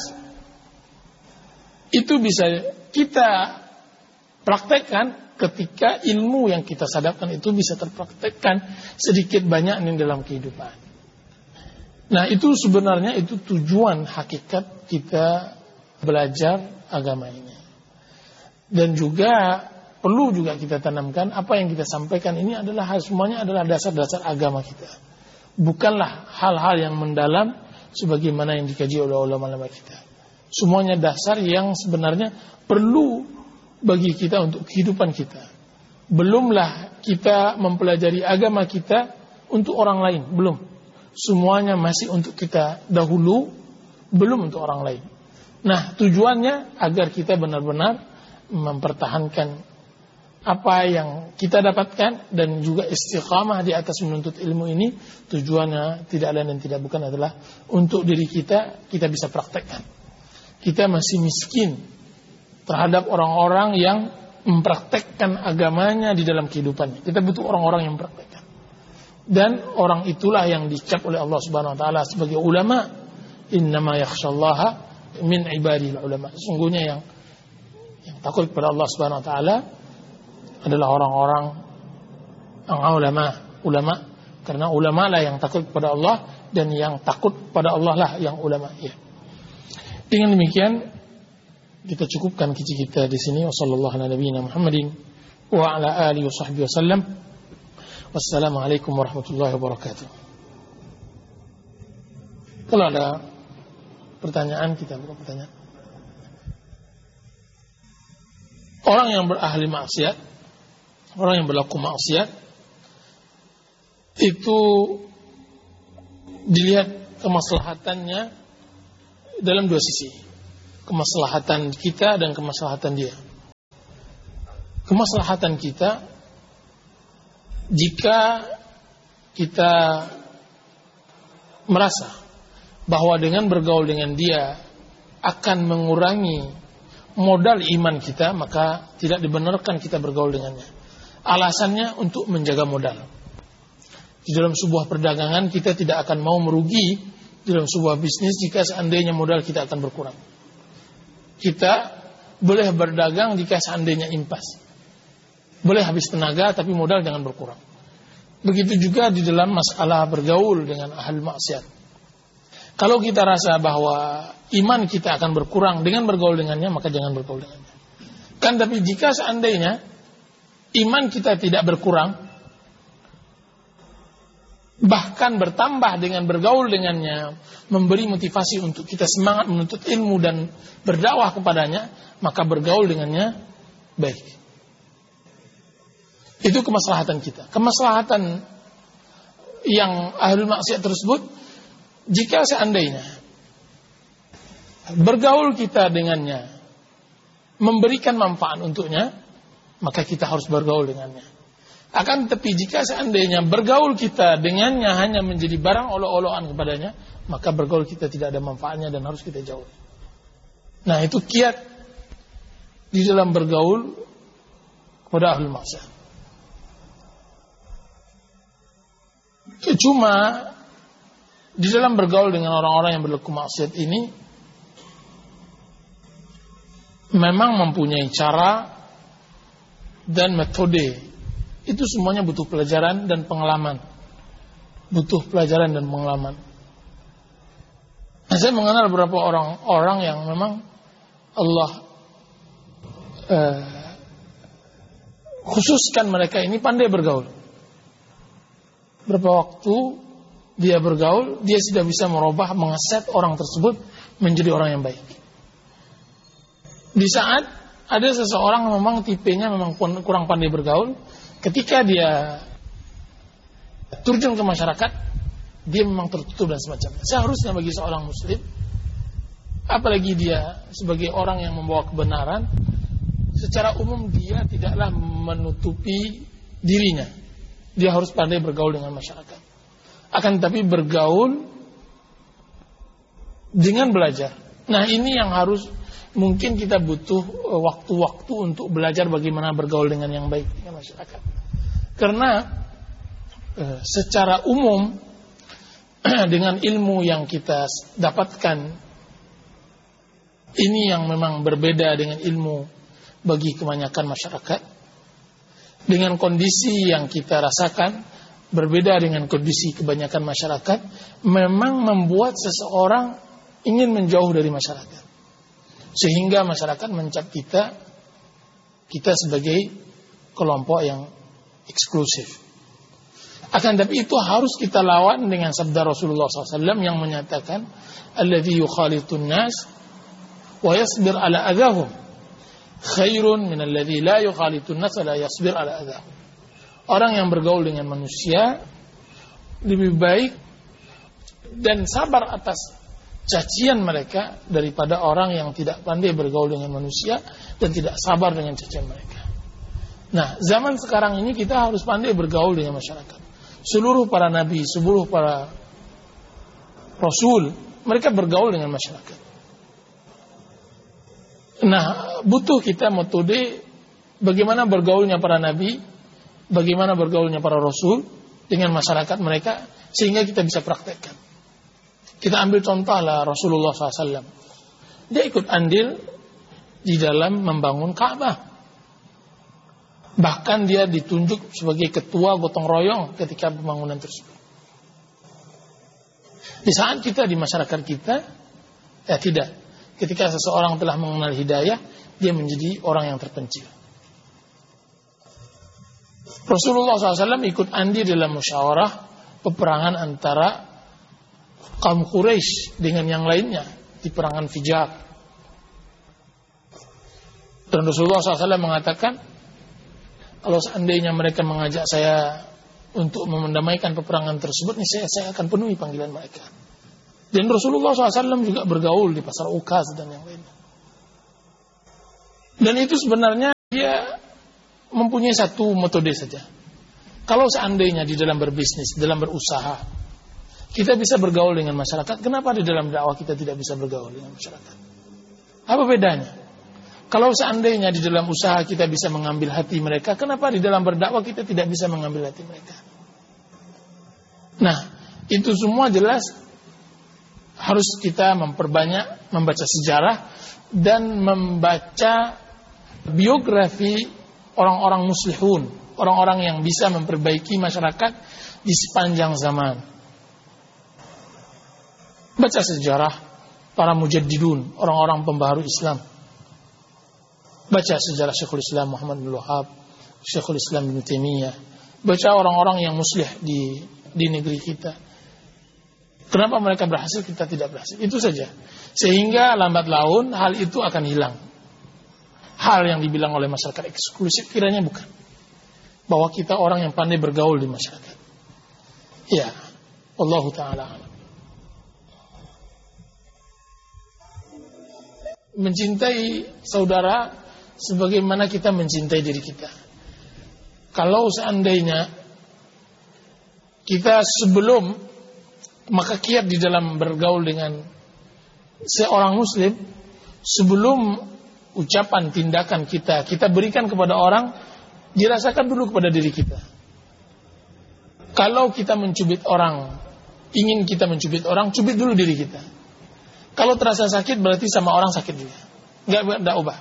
itu bisa kita praktekkan ketika ilmu yang kita sadapkan itu bisa terpraktekkan sedikit banyak nih dalam kehidupan. Nah, itu sebenarnya itu tujuan hakikat kita belajar agama ini. Dan juga perlu juga kita tanamkan apa yang kita sampaikan ini adalah semuanya adalah dasar-dasar agama kita. Bukanlah hal-hal yang mendalam sebagaimana yang dikaji oleh ulama-ulama kita. Semuanya dasar yang sebenarnya perlu bagi kita untuk kehidupan kita. Belumlah kita mempelajari agama kita untuk orang lain, belum. Semuanya masih untuk kita dahulu, belum untuk orang lain. Nah, tujuannya agar kita benar-benar mempertahankan apa yang kita dapatkan dan juga istiqamah di atas menuntut ilmu ini. Tujuannya tidak lain dan tidak bukan adalah untuk diri kita bisa praktekkan. Kita masih miskin terhadap orang-orang yang mempraktekkan agamanya di dalam kehidupannya. Kita butuh orang-orang yang mempraktekkan. Dan orang itulah yang dicap oleh Allah Subhanahu wa taala sebagai ulama. Innama yakhshallaha min ibadil ulama. Sesungguhnya yang takut kepada Allah Subhanahu wa taala adalah orang-orang yang ulama, karena ulama lah yang takut kepada Allah dan yang takut pada Allah lah yang ulama. Ya. Dengan demikian kita cukupkan kici kita di sini. Wassallallahu ala nabiyina Muhammadin wa ala alihi washabbihi wasallam. Wassalamualaikum warahmatullahi wabarakatuh. Kalau ada pertanyaan, kita buka pertanyaan. Orang yang berahli maksiat, orang yang berlaku maksiat, itu dilihat kemaslahatannya dalam dua sisi. Kemaslahatan kita dan kemaslahatan dia. Kemaslahatan kita jika kita merasa bahwa dengan bergaul dengan dia akan mengurangi modal iman kita, maka tidak dibenarkan kita bergaul dengannya. Alasannya untuk menjaga modal. Di dalam sebuah perdagangan kita tidak akan mau merugi di dalam sebuah bisnis jika seandainya modal kita akan berkurang. Kita boleh berdagang jika seandainya impas. Boleh habis tenaga tapi modal jangan berkurang. Begitu juga di dalam masalah bergaul dengan ahli maksiat. Kalau kita rasa bahwa iman kita akan berkurang dengan bergaul dengannya, maka jangan bergaul dengannya. Kan tapi jika seandainya iman kita tidak berkurang, bahkan bertambah dengan bergaul dengannya, memberi motivasi untuk kita semangat menuntut ilmu dan berdakwah kepadanya, maka bergaul dengannya baik. Itu kemaslahatan kita. Kemaslahatan yang ahlul maksiat tersebut, jika seandainya bergaul kita dengannya memberikan manfaat untuknya, maka kita harus bergaul dengannya. Akan tetapi jika seandainya bergaul kita dengannya hanya menjadi barang olok-olokan kepadanya, maka bergaul kita tidak ada manfaatnya dan harus kita jauh. Nah, itu kiat di dalam bergaul kepada ahlul maksiat. Cuma di dalam bergaul dengan orang-orang yang berlaku maksiat ini memang mempunyai cara dan metode. Itu semuanya butuh pelajaran dan pengalaman. Butuh pelajaran dan pengalaman. Nah, saya mengenal beberapa orang-orang yang memang Allah khususkan mereka ini pandai bergaul. Berapa waktu dia bergaul, dia sudah bisa merubah, mengeset orang tersebut menjadi orang yang baik. Di saat ada seseorang memang tipenya memang kurang pandai bergaul, ketika dia terjun ke masyarakat, dia memang tertutup dan semacamnya. Seharusnya bagi seorang muslim, apalagi dia sebagai orang yang membawa kebenaran, secara umum dia tidaklah menutupi dirinya. Dia harus pandai bergaul dengan masyarakat. Akan tetapi bergaul dengan belajar. Nah, ini yang harus, mungkin kita butuh waktu-waktu untuk belajar bagaimana bergaul dengan yang baik dengan masyarakat. Karena secara umum dengan ilmu yang kita dapatkan, ini yang memang berbeda dengan ilmu bagi kebanyakan masyarakat. Dengan kondisi yang kita rasakan berbeda dengan kondisi kebanyakan masyarakat, memang membuat seseorang ingin menjauh dari masyarakat. Sehingga masyarakat mencap kita sebagai kelompok yang eksklusif. Akan tapi itu harus kita lawan dengan sabda Rasulullah SAW yang menyatakan, alladzi yukhalitun nas wa yasbir ala adahum khairun min alladzi la yukhalitun nas wa la yasbir ala adahum. Orang yang bergaul dengan manusia lebih baik dan sabar atas cacian mereka daripada orang yang tidak pandai bergaul dengan manusia dan tidak sabar dengan cacian mereka. Nah, zaman sekarang ini kita harus pandai bergaul dengan masyarakat. Seluruh para nabi, seluruh para rasul, mereka bergaul dengan masyarakat. Nah, butuh kita metode bagaimana bergaulnya para nabi, bagaimana bergaulnya para rasul dengan masyarakat mereka, sehingga kita bisa praktekkan. Kita ambil contohlah Rasulullah SAW. Dia ikut andil di dalam membangun Ka'bah. Bahkan dia ditunjuk sebagai ketua gotong royong ketika pembangunan tersebut. Di saat kita di masyarakat kita, ya tidak. Ketika seseorang telah mengenal hidayah, dia menjadi orang yang terpencil. Rasulullah SAW ikut andil dalam musyawarah peperangan antara kaum Quraisy dengan yang lainnya di perangan Fijar. Dan Rasulullah SAW mengatakan, kalau seandainya mereka mengajak saya untuk mendamaikan peperangan tersebut, saya akan penuhi panggilan mereka. Dan Rasulullah SAW juga bergaul di pasar Ukaz dan yang lainnya. Dan itu sebenarnya dia mempunyai satu metode saja. Kalau seandainya di dalam berbisnis, dalam berusaha, kita bisa bergaul dengan masyarakat, kenapa di dalam dakwah kita tidak bisa bergaul dengan masyarakat? Apa bedanya? Kalau seandainya di dalam usaha kita bisa mengambil hati mereka, kenapa di dalam berdakwah kita tidak bisa mengambil hati mereka? Nah, itu semua jelas harus kita memperbanyak membaca sejarah dan membaca biografi orang-orang muslihun, orang-orang yang bisa memperbaiki masyarakat di sepanjang zaman. Baca sejarah para mujaddidun, orang-orang pembaharu Islam. Baca sejarah Syekhul Islam Muhammad bin Wahab, Syekhul Islam Ibnu Taimiyah. Baca orang-orang yang muslih di di negeri kita. Kenapa mereka berhasil, kita tidak berhasil? Itu saja. Sehingga lambat laun hal itu akan hilang. Hal yang dibilang oleh masyarakat eksklusif kiranya bukan. Bahwa kita orang yang pandai bergaul di masyarakat. Ya, Allahu ta'ala. Mencintai saudara sebagaimana kita mencintai diri kita. Kalau seandainya kita sebelum maka kiat di dalam bergaul dengan seorang muslim, sebelum ucapan tindakan kita berikan kepada orang, dirasakan dulu kepada diri kita. Kalau kita mencubit orang, ingin kita mencubit orang, cubit dulu diri kita. Kalau terasa sakit berarti sama orang sakit juga, nggak ubah.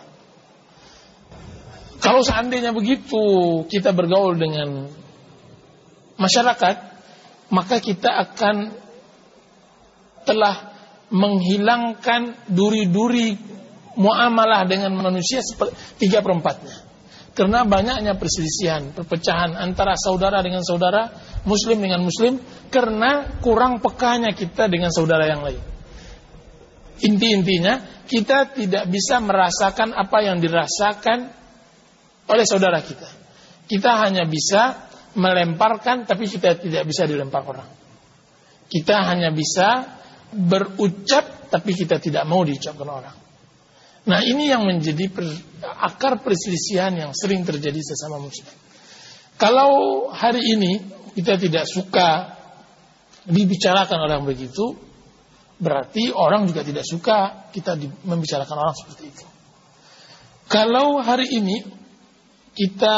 Kalau seandainya begitu kita bergaul dengan masyarakat, maka kita akan telah menghilangkan duri-duri muamalah dengan manusia 3/4-nya. Karena banyaknya perselisihan, perpecahan antara saudara dengan saudara, muslim dengan muslim, karena kurang pekanya kita dengan saudara yang lain. Inti-intinya kita tidak bisa merasakan apa yang dirasakan oleh saudara kita. Kita hanya bisa melemparkan, tapi kita tidak bisa dilempar orang. Kita hanya bisa berucap, tapi kita tidak mau diucapkan orang. Nah, ini yang menjadi akar perselisihan yang sering terjadi sesama muslim. Kalau hari ini kita tidak suka dibicarakan orang begitu, berarti orang juga tidak suka kita membicarakan orang seperti itu. Kalau hari ini kita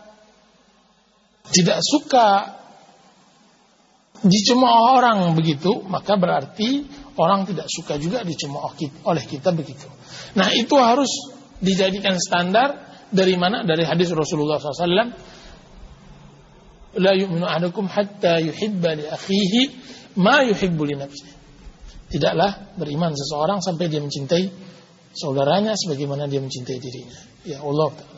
tidak suka dicemooh orang begitu, maka berarti orang tidak suka juga dicemooh oleh kita begitu. Nah, itu harus dijadikan standar dari mana? Dari hadis Rasulullah SAW. La yu'minu ahadukum hatta yuhibba li akhihi ma yuhibbu li nafsihi. Tidaklah beriman seseorang sampai dia mencintai saudaranya sebagaimana dia mencintai dirinya. Ya Allah Ta'ala.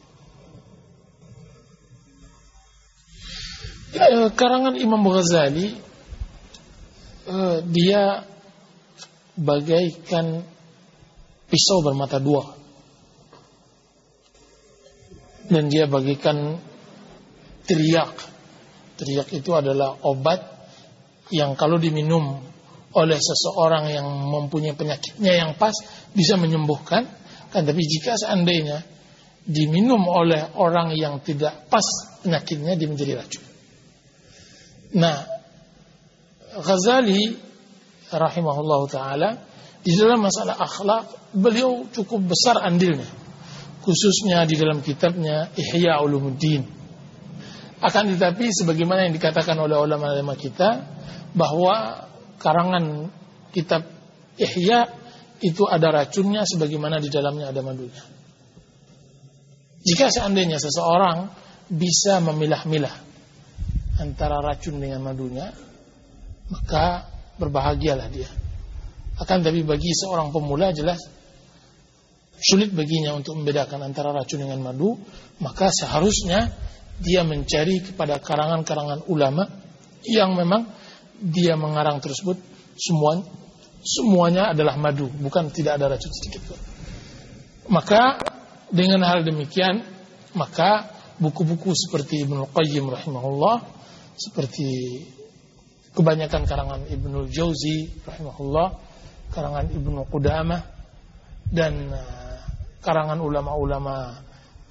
Karangan Imam Ghazali, dia bagaikan pisau bermata dua, dan dia bagaikan teriak. Teriak itu adalah obat yang kalau diminum oleh seseorang yang mempunyai penyakitnya yang pas bisa menyembuhkan, kan? Tapi jika seandainya diminum oleh orang yang tidak pas penyakitnya, dia menjadi racun. Nah, Ghazali rahimahullah ta'ala di dalam masalah akhlak beliau cukup besar andilnya, khususnya di dalam kitabnya Ihya Ulumuddin. Akan tetapi sebagaimana yang dikatakan oleh ulama-ulama kita, bahwa karangan kitab Ihya itu ada racunnya sebagaimana di dalamnya ada madunya. Jika seandainya seseorang bisa memilah-milah antara racun dengan madunya, maka berbahagialah dia. Akan tapi bagi seorang pemula jelas sulit baginya untuk membedakan antara racun dengan madu, maka seharusnya dia mencari kepada karangan-karangan ulama yang memang dia mengarang tersebut semuanya adalah madu, bukan tidak ada racun sedikit pun. Maka dengan hal demikian, maka buku-buku seperti Ibnul Qayyim rahimahullah, seperti kebanyakan karangan Ibnul Jauzi rahimahullah, karangan Ibnu Qudamah, dan karangan ulama-ulama